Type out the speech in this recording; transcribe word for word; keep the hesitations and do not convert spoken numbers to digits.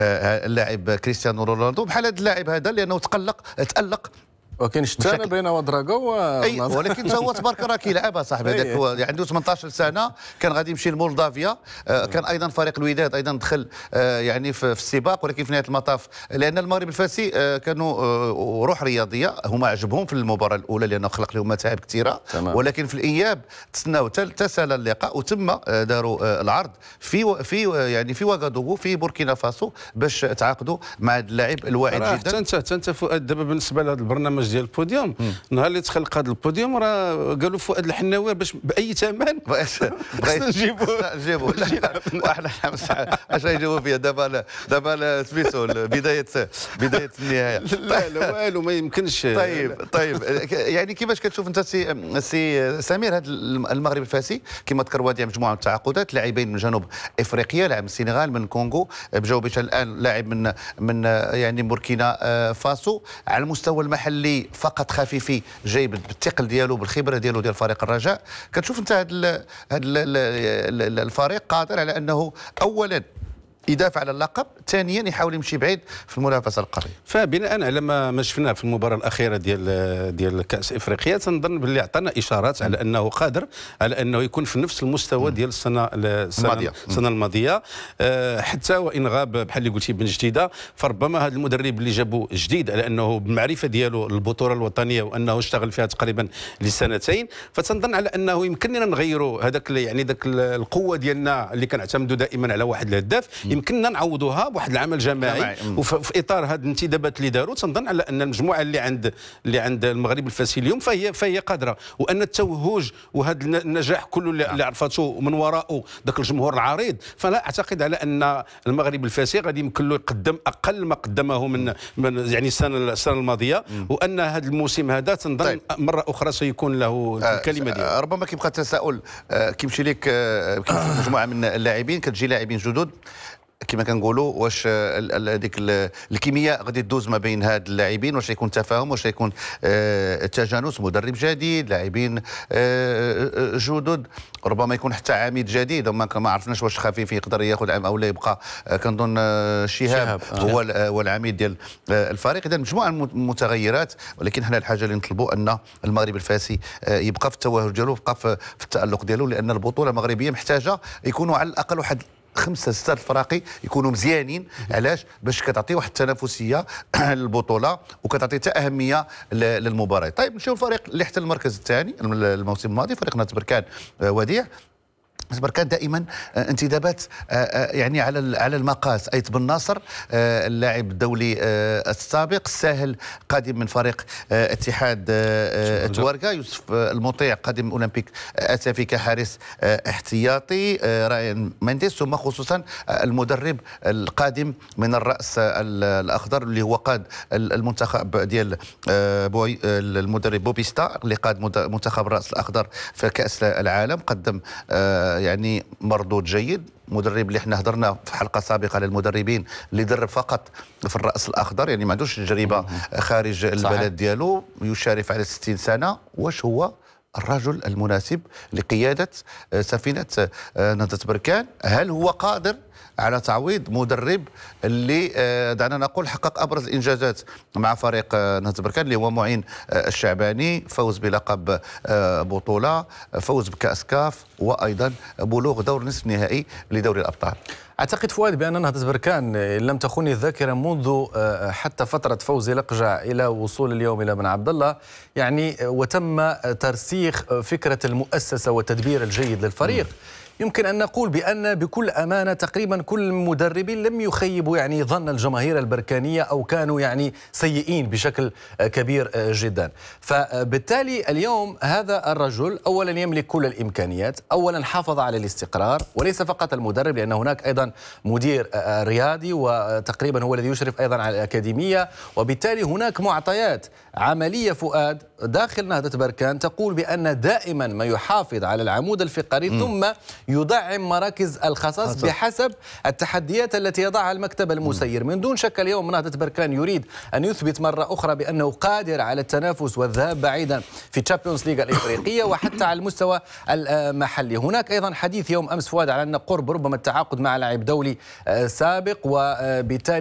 اللاعب كريستيانو رونالدو بحال هذا اللاعب هذا لانه تقلق تالق. وكاين شتانه بين ودراغو اي ولكن هو تبارك راه كيلعب صاحبي هذاك هو عنده ثمنطاش سنه، كان غادي يمشي لمولدافيا، كان ايضا فريق الوداد ايضا دخل يعني في السباق، ولكن في نهايه المطاف لان المغرب الفاسي كانوا روح رياضيه، هما عجبهم في المباراه الاولى لانه خلق لهم متاعب كثيره، ولكن في الاياب تسناو تسال اللقاء وتم داروا العرض في في يعني في واغادوغو في بوركينا فاسو باش تعاقدوا مع هذا اللاعب الواعد جدا. حتى انت حتى انت فؤاد دابا بالنسبه لهذا البرنامج ديال البوديوم، النهار اللي تخلق هذا البوديوم راه قالوا فؤاد الحناوي باش باي ثمن بغيت نجيبوه نجيبوه واحنا اش غيجيبوا فيها دابا دابا سميتو بدايه بدايه النهايه. لا لا والو ما يمكنش. طيب طيب يعني كيفاش كتشوف انت سي سي سمير هذا المغرب الفاسي كما ذكر وادي مجموعه من التعاقدات، لاعبين من جنوب افريقيا، لاعب من السنغال من الكونغو بجاوبتها الان، لاعب من من يعني بوركينا فاسو، على المستوى المحلي فقط خفيفي جاي بالثقل ديالو بالخبره ديالو ديال فريق الرجاء. كتشوف انت هذا الفريق قادر على انه اولا يدافع على اللقب، ثانيا يحاول يمشي بعيد في المنافسه القاريه. فبناء على ما ما شفناه في المباراه الاخيره ديال ديال كاس افريقيا، تنظن باللي عطانا اشارات على انه قادر على انه يكون في نفس المستوى ديال السنه السنه, السنة الماضيه، أه حتى وان غاب بحال اللي قلتي بن جديده، فربما هذا المدرب اللي جابوا جديد على انه بالمعرفه ديالو البطوله الوطنيه وانه اشتغل فيها تقريبا لسنتين، فتنظن على انه يمكننا نغيروا هذاك يعني ذاك القوه ديالنا اللي كنعتمدوا دائما على واحد الهداف، يمكننا نعوضوها بواحد العمل جماعي. وفي اطار هذه الانتدابات اللي داروا تنظن على ان المجموعه اللي عند اللي عند المغرب الفاسي اليوم فهي فهي قادره، وان التوهج وهذا النجاح كله اللي عرفته من وراءه ذاك الجمهور العريض، فلا اعتقد على ان المغرب الفاسي غادي يمكن له يقدم اقل ما قدمه من, من يعني السنه السنه الماضيه، وان هذا الموسم هذا تنظن طيب. مره اخرى سيكون له الكلمه ديالو. ربما كيبقى تساؤل كيمشي لك مجموعه من اللاعبين، كتجي لاعبين جدد كما كنقولوا، واش هذيك الكيمياء غادي تدوز ما بين هاد اللاعبين، واش يكون تفاهم، واش يكون آه تجانس، مدرب جديد، لاعبين آه جدد، ربما يكون حتى عميد جديد، وما ما عرفناش واش خفيف يقدر ياخذ عام او لا يبقى. آه كنظن آه شهاب, شهاب هو آه. هو العميد ديال آه الفريق. اذا مجموعه من المتغيرات، ولكن حنا الحاجه اللي نطلبوا ان المغرب الفاسي آه يبقى في التوهج ديالو، يبقى في, في التالق ديالو، لان البطوله المغربيه محتاجه يكونوا على الاقل واحد خمسه سته الفراقي يكونوا مزيانين. علاش؟ باش كتعطي واحد التنافسيه للبطوله وكتعطي حتى اهميه للمباراه. طيب نشوف الفريق اللي حتى المركز الثاني الموسم الماضي، فريق نادي بركان وديع. بركان دائما انتدابات يعني على على المقاس. ايت بن ناصر اللاعب الدولي السابق، الساهل قادم من فريق اتحاد تواركا، يوسف المطيع قادم من اولمبيك اتافي كحارس احتياطي، راين منديس، ثم خصوصا المدرب القادم من الراس الاخضر اللي هو قاد المنتخب ديال بوي، المدرب بوبيستا اللي قاد منتخب الراس الاخضر في كاس العالم، قدم يعني مردود جيد. مدرب اللي احنا هضرنا في حلقه سابقه على المدربين اللي درب فقط في الراس الاخضر، يعني ما عندوش تجربه خارج البلد ديالو، يشارف على ستين سنه. واش هو الرجل المناسب لقياده سفينه نهضه بركان؟ هل هو قادر على تعويض مدرب اللي دعنا نقول حقق ابرز الانجازات مع فريق نهضه بركان اللي هو معين الشعباني، فوز بلقب بطوله، فوز بكاس كاف، وايضا بلوغ دور نصف نهائي لدوري الابطال؟ اعتقد فؤاد بان نهضه بركان ان لم تخني الذاكره منذ حتى فتره فوزي لقجع الى وصول اليوم الى بن عبد الله، يعني وتم ترسيخ فكره المؤسسه والتدبير الجيد للفريق. يمكن أن نقول بأن بكل أمانة تقريبا كل المدربين لم يخيبوا يعني ظن الجماهير البركانية أو كانوا يعني سيئين بشكل كبير جدا. فبالتالي اليوم هذا الرجل أولا يملك كل الإمكانيات، أولا حافظ على الاستقرار، وليس فقط المدرب لأن هناك أيضا مدير رياضي وتقريبا هو الذي يشرف أيضا على الأكاديمية، وبالتالي هناك معطيات عملية فؤاد داخل نهضة بركان تقول بأن دائما ما يحافظ على العمود الفقري ثم يدعم مراكز الخصاص بحسب التحديات التي يضعها المكتب المسير. من دون شك اليوم نهضة بركان يريد أن يثبت مرة أخرى بأنه قادر على التنافس والذهاب بعيدا في تشامبيونز ليغ الإفريقية وحتى على المستوى المحلي. هناك أيضا حديث يوم أمس فؤاد على أن قرب ربما التعاقد مع لاعب دولي سابق، وبالتالي